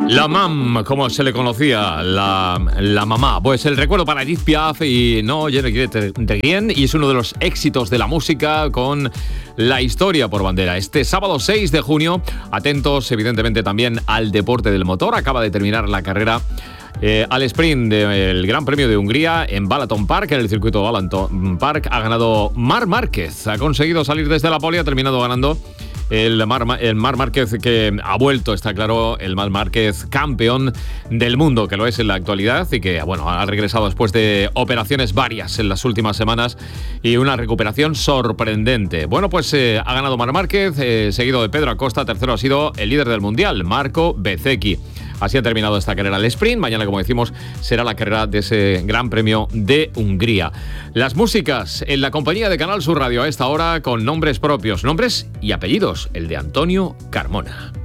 La mam, como se le conocía, la mamá. Pues el recuerdo para Edith Piaf y no Je ne regrette rien, y es uno de los éxitos de la música con la historia por bandera. Este sábado 6 de junio, atentos evidentemente también al deporte del motor. Acaba de terminar la carrera al sprint del Gran Premio de Hungría en Balaton Park, en el circuito Balaton Park. Ha ganado Marc Márquez, ha conseguido salir desde la pole, ha terminado ganando el Marc Márquez, que ha vuelto, está claro, el Marc Márquez campeón del mundo, que lo es en la actualidad y que, bueno, ha regresado después de operaciones varias en las últimas semanas y una recuperación sorprendente. Bueno, pues ha ganado Marc Márquez, seguido de Pedro Acosta. Tercero ha sido el líder del Mundial, Marco Bezzecchi. Así ha terminado esta carrera al sprint. Mañana, como decimos, será la carrera de ese Gran Premio de Hungría. Las músicas en la compañía de Canal Sur Radio a esta hora, con nombres propios, nombres y apellidos. El de Antonio Carmona.